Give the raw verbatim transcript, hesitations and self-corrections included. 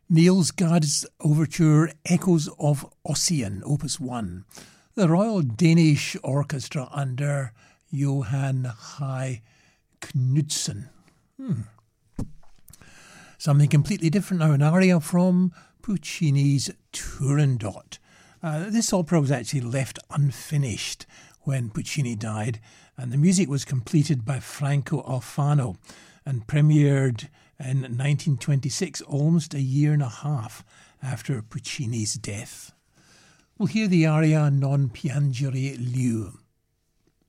Niels Gaad's overture Echoes of Ossian, Opus one. The Royal Danish Orchestra under Johan Hai Knudsen. Hmm. Something completely different now, an aria from Puccini's Turandot. Uh, this opera was actually left unfinished when Puccini died, and the music was completed by Franco Alfano and premiered in nineteen twenty-six, almost a year and a half after Puccini's death. We'll hear the aria Non piangere Liu.